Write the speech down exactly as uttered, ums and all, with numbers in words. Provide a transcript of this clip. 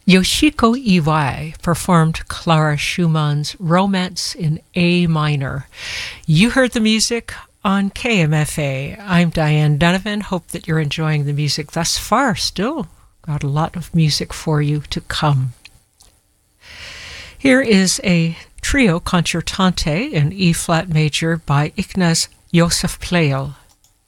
Yoshiko Iwai performed Clara Schumann's Romance in A minor. You heard the music on K M F A. I'm Diane Donovan. Hope that you're enjoying the music thus far. Still got a lot of music for you to come. Here is a trio concertante in E-flat major by Ignaz Josef Pleyel.